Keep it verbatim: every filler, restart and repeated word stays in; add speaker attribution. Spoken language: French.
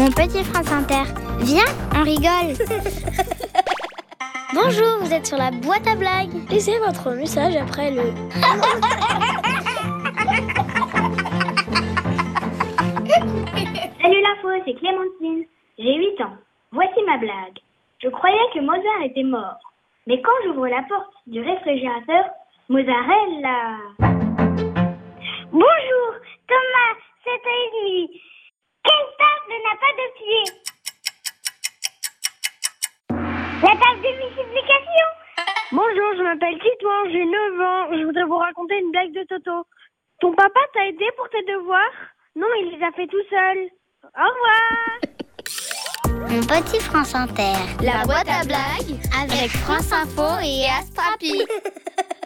Speaker 1: Mon petit France Inter. Viens, on rigole. Bonjour, vous êtes sur la boîte à blagues.
Speaker 2: Laissez votre message après le...
Speaker 3: Salut l'info, c'est Clémentine. J'ai huit ans. Voici ma blague. Je croyais que Mozart était mort. Mais quand j'ouvre la porte du réfrigérateur, Mozzarella. Bonjour, Thomas, sept ans et demi. Quelle table n'a pas de pied? La table de multiplication.
Speaker 2: Bonjour, je m'appelle Titouan, j'ai neuf ans. Je voudrais vous raconter une blague de Toto. Ton papa t'a aidé pour tes devoirs? Non, il les a fait tout seul. Au revoir.
Speaker 1: Mon petit France Inter.
Speaker 4: La boîte à blagues avec France Info et Astrapi.